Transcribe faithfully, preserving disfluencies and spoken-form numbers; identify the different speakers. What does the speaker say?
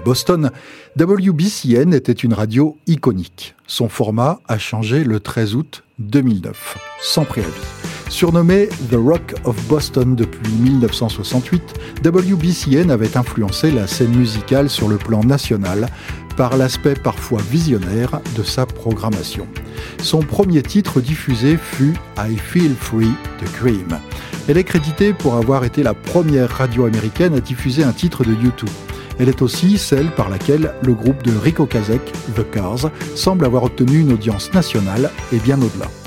Speaker 1: Boston, W B C N était une radio iconique. Son format a changé le treize août deux mille neuf, sans préavis. Surnommé The Rock of Boston depuis mille neuf cent soixante-huit, W B C N avait influencé la scène musicale sur le plan national par l'aspect parfois visionnaire de sa programmation. Son premier titre diffusé fut I Feel Free de Cream. Elle est créditée pour avoir été la première radio américaine à diffuser un titre de U deux. Elle est aussi celle par laquelle le groupe de Ric Ocasek, The Cars, semble avoir obtenu une audience nationale et bien au-delà.